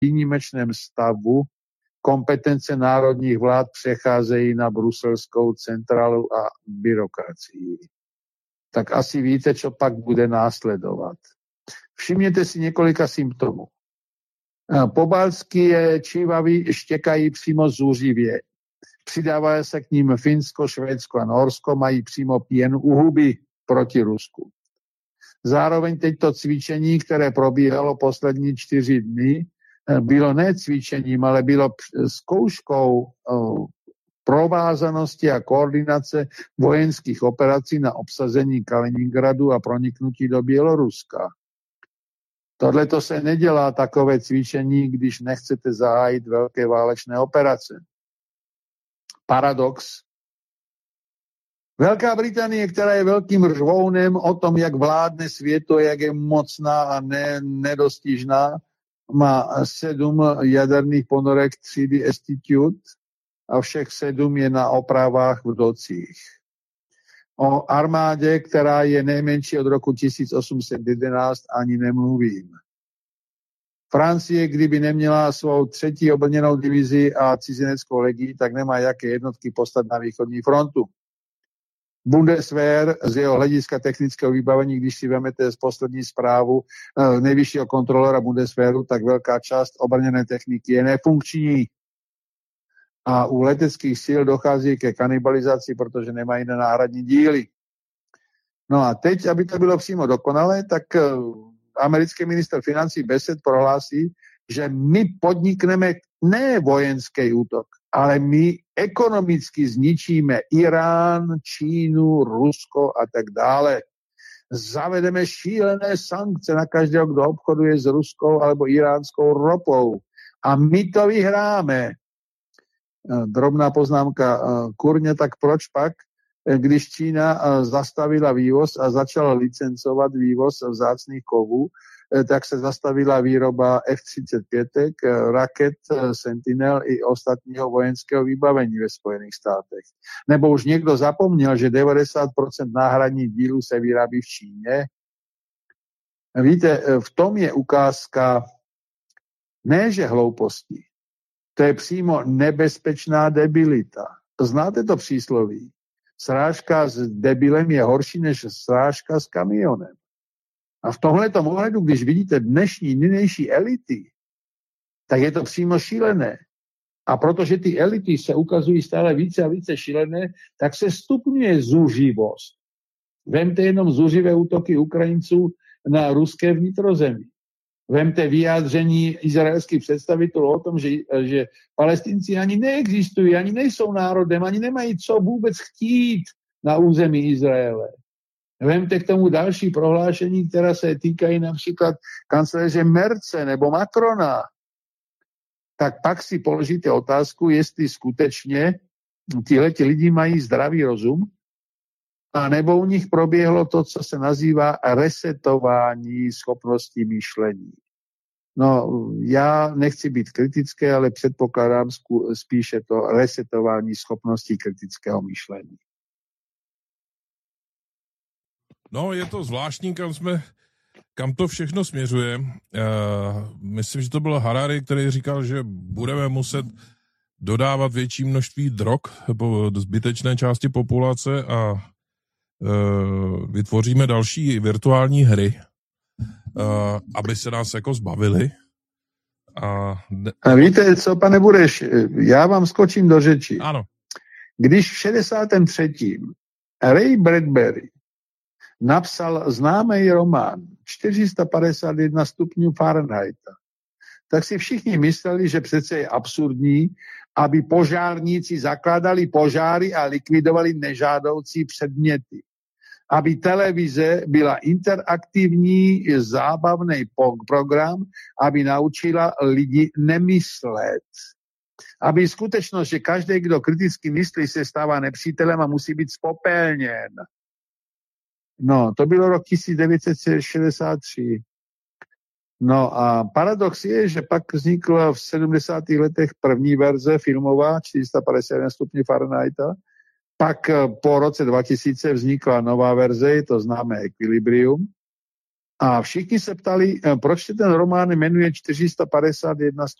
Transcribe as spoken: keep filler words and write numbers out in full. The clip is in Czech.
výjimečném stavu kompetence národních vlád přecházejí na bruselskou centrálu a byrokracii. Tak asi víte, co pak bude následovat. Všimněte si několika symptomů. Pobaltské čívavy štěkají přímo zuřivě. Přidává se k ním Finsko, Švédsko a Norsko, mají přímo pěnu u huby proti Rusku. Zároveň teďto cvičení, které probíhalo poslední čtyři dny, bylo ne cvičením, ale bylo zkouškou provázanosti a koordinace vojenských operací na obsazení Kaliningradu a proniknutí do Běloruska. Tohle to se nedělá takové cvičení, když nechcete zahájit velké válečné operace. Paradox. Velká Británie, která je velkým řvounem o tom, jak vládne světu, jak je mocná a ne, nedostižná, má sedm jaderných ponorek třídy Institute a všech sedm je na opravách v docích. O armádě, která je nejmenší od roku tisíc osm set jedenáct, ani nemluvím. Francie, kdyby neměla svou třetí obrněnou divizi a cizineckou legii, tak nemá jaké jednotky poslat na východní frontu. Bundeswehr z jeho hlediska technického vybavení, když si vezmete z poslední zprávu nejvyššího kontrolora Bundeswehru, tak velká část obrněné techniky je nefunkční. A u leteckých sil dochází ke kanibalizaci, protože nemají na náhradní díly. No a teď, aby to bylo přímo dokonalé, tak americký ministr financí Bassett prohlásí, že my podnikneme ne vojenský útok, ale my ekonomicky zničíme Irán, Čínu, Rusko a tak dále. Zavedeme šílené sankce na každého, kdo obchoduje s ruskou alebo iránskou ropou. A my to vyhráme. Drobná poznámka. Kurně, tak proč pak, když Čína zastavila vývoz a začala licencovat vývoz vzácných kovů, tak se zastavila výroba F třicet pět, raket Sentinel i ostatního vojenského vybavení ve Spojených státech. Nebo už někdo zapomněl, že devadesát procent náhradních dílů se vyrábí v Číně? Víte, v tom je ukázka ne, že hlouposti. To je přímo nebezpečná debilita. Znáte to přísloví? Srážka s debilem je horší než srážka s kamionem. A v tomhletom ohledu, když vidíte dnešní, nynější elity, tak je to přímo šílené. A protože ty elity se ukazují stále více a více šílené, tak se stupňuje zuřivost. Vemte jenom zuřivé útoky Ukrajinců na ruské vnitrozemí. Vemte vyjádření izraelských představitelů o tom, že, že Palestinci ani neexistují, ani nejsou národem, ani nemají co vůbec chtít na území Izraele. Vemte k tomu další prohlášení, která se týkají například kancléře Merce nebo Macrona. Tak pak si položíte otázku, jestli skutečně tihleti lidi mají zdravý rozum, a nebo u nich proběhlo to, co se nazývá resetování schopností myšlení. No, já nechci být kritický, ale předpokládám spíše to resetování schopností kritického myšlení. No, je to zvláštní, kam jsme, kam to všechno směřuje. Uh, myslím, že to byl Harari, který říkal, že budeme muset dodávat větší množství drog po zbytečné části populace a uh, vytvoříme další virtuální hry, uh, aby se nás jako zbavili. A, ne... a víte co, pane Bureš, já vám skočím do řeči. Ano. Když v šedesátém třetím Ray Bradbury napsal známý román čtyři sta padesát jedna stupňů Fahrenheita, tak si všichni mysleli, že přece je absurdní, aby požárníci zakládali požáry a likvidovali nežádoucí předměty. Aby televize byla interaktivní, zábavný program, aby naučila lidi nemyslet. Aby skutečnost, že každý, kdo kriticky myslí, se stává nepřítelem a musí být spopelněn. No, to bylo rok tisíc devět set šedesát tři. No a paradox je, že pak vznikla v sedmdesátých letech první verze filmová čtyři sta padesát jedna stupňů Fahrenheita. Pak po roce dva tisíce vznikla nová verze, to známé Equilibrium. A všichni se ptali, proč se ten román jmenuje čtyři sta padesát jedna